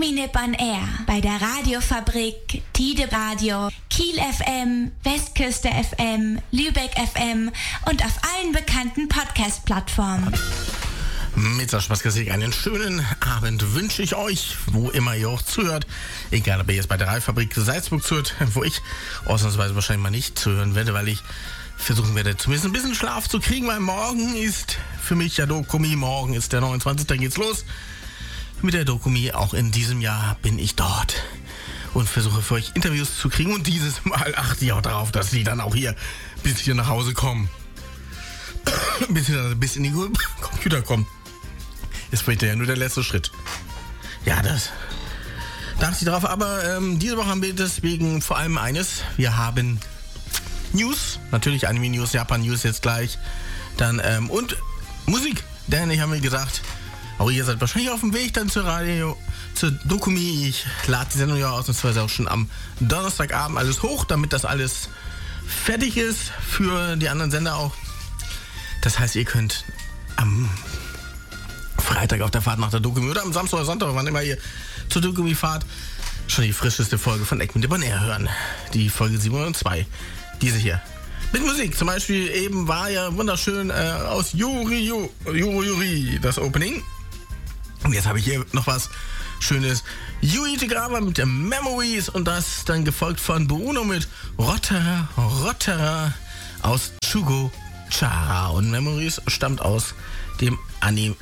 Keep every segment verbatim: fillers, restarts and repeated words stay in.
Me Nippon Air bei der Radiofabrik, Tide Radio, Kiel F M, Westküste F M, Lübeck F M und auf allen bekannten Podcast-Plattformen. Mit der Spaßmusik einen schönen Abend wünsche ich euch, wo immer ihr auch zuhört. Egal, ob ihr jetzt bei der Radiofabrik Salzburg zuhört, wo ich ausnahmsweise wahrscheinlich mal nicht zuhören werde, weil ich versuchen werde, zumindest ein bisschen Schlaf zu kriegen, weil morgen ist für mich ja Dokumi, morgen ist der neunundzwanzigste, da geht's los. Mit der Dokumi, auch in diesem Jahr bin ich dort und versuche für euch Interviews zu kriegen und dieses Mal achte ich auch darauf, dass die dann auch hier bis hier nach Hause kommen. bis, hier, bis in die Computer kommen. Ist vielleicht ja nur der letzte Schritt. Ja, das. Da achte ich drauf, aber ähm, diese Woche haben wir deswegen vor allem eines. Wir haben News, natürlich Anime-News, Japan-News jetzt gleich. Dann, ähm, und Musik. Denn ich habe mir gesagt, auch ihr seid wahrscheinlich auf dem Weg dann zur Radio, zur Dokumi. Ich lade die Sendung ja ausnahmsweise auch schon am Donnerstagabend alles hoch, damit das alles fertig ist für die anderen Sender auch. Das heißt, ihr könnt am Freitag auf der Fahrt nach der Dokumi oder am Samstag oder Sonntag, wann immer ihr zur Dokumi fahrt, schon die frischeste Folge von Eck mit Nippon Air hören. Die Folge siebenhundertzwei. Diese hier. Mit Musik. Zum Beispiel eben war ja wunderschön äh, aus Yuri Yuri Yuri das Opening. Und jetzt habe ich hier noch was Schönes. Yui Tegawa mit Memories und das dann gefolgt von Bruno mit Rotterer Rotterer aus Chugo Chara. Und Memories stammt aus dem Anime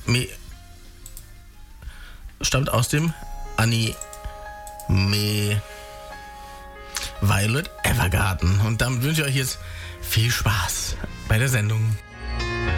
stammt aus dem Anime Violet Evergarden. Und damit wünsche ich euch jetzt viel Spaß bei der Sendung.